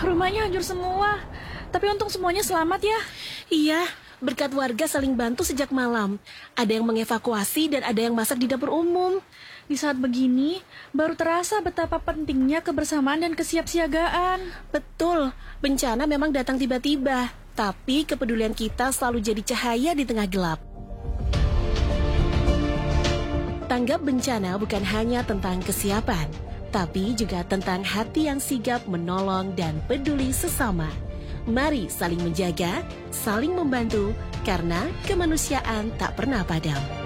Rumahnya hancur semua. Tapi untung semuanya selamat ya. Iya, berkat warga saling bantu sejak malam. Ada yang mengevakuasi dan ada yang masak di dapur umum. Di saat begini, baru terasa betapa pentingnya kebersamaan dan kesiapsiagaan. Betul, bencana memang datang tiba-tiba. Tapi kepedulian kita selalu jadi cahaya di tengah gelap. Tanggap bencana bukan hanya tentang kesiapan, tapi juga tentang hati yang sigap menolong dan peduli sesama. Mari saling menjaga, saling membantu, karena kemanusiaan tak pernah padam.